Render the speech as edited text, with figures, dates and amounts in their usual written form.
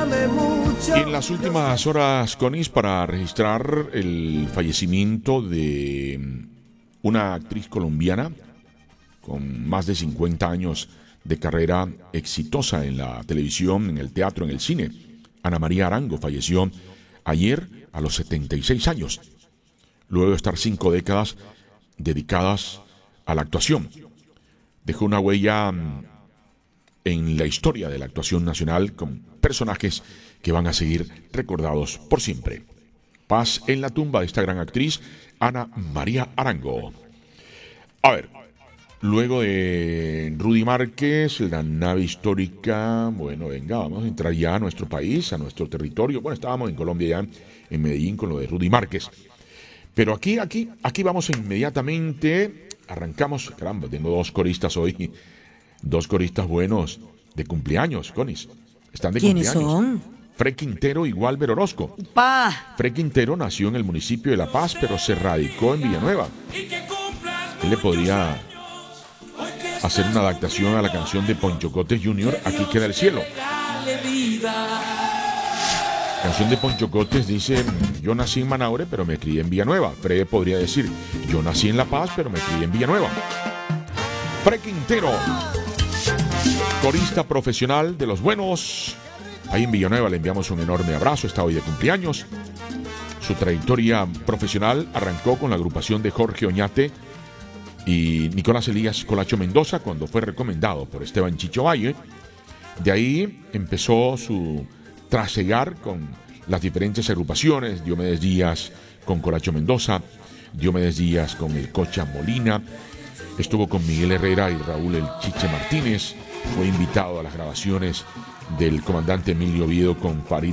Y en las últimas horas, Conis, para registrar el fallecimiento de una actriz colombiana con más de 50 años de carrera exitosa en la televisión, en el teatro, en el cine. Ana María Arango falleció ayer a los 76 años, luego de estar 5 décadas dedicadas a la actuación. Dejó una huella en la historia de la actuación nacional con personajes que van a seguir recordados por siempre. Paz en la tumba de esta gran actriz, Ana María Arango. A ver, luego de Rudy Márquez, la nave histórica, bueno, venga, vamos a entrar ya a nuestro país, a nuestro territorio. Bueno, estábamos en Colombia ya, en Medellín, con lo de Rudy Márquez. Pero aquí vamos inmediatamente, arrancamos, caramba, tengo 2 coristas hoy, 2 coristas buenos de cumpleaños, Conis. Están de ¿Quiénes cumpleaños. son? Fred Quintero y Walber Orozco. Pa. Fred Quintero nació en el municipio de La Paz, pero se radicó en Villanueva. Él le podría hacer una adaptación a la canción de Poncho Cotes Jr., Aquí queda el cielo. La canción de Poncho Cotes dice: yo nací en Manaure, pero me crié en Villanueva. Fred podría decir: yo nací en La Paz, pero me crié en Villanueva. Fred Quintero, corista profesional de los buenos. Ahí en Villanueva le enviamos un enorme abrazo, está hoy de cumpleaños. Su trayectoria profesional arrancó con la agrupación de Jorge Oñate y Nicolás Elías Colacho Mendoza cuando fue recomendado por Esteban Chicho Valle. De ahí empezó su trasegar con las diferentes agrupaciones: Diomedes Díaz con Colacho Mendoza, Diomedes Díaz con el Cocha Molina, estuvo con Miguel Herrera y Raúl El Chiche Martínez, fue invitado a las grabaciones del comandante Emilio Oviedo con Farid